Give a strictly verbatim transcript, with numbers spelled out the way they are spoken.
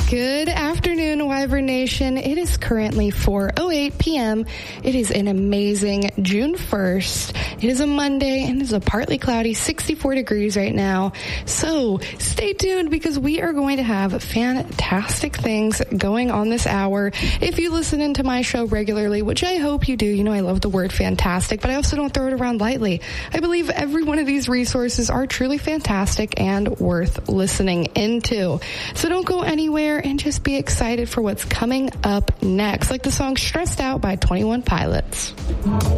Good afternoon, Wyvern Nation. It is currently four oh eight p.m. It is an amazing June first. It is a Monday and it is a partly cloudy sixty-four degrees right now. So stay tuned because we are going to have fantastic things going on this hour. If you listen into my show regularly, which I hope you do, you know I love the word fantastic, but I also don't throw it around lightly. I believe every one of these resources are truly fantastic and worth listening into. So don't go anywhere and just be excited for what's coming up next, like the song Stressed Out by twenty-one Pilots.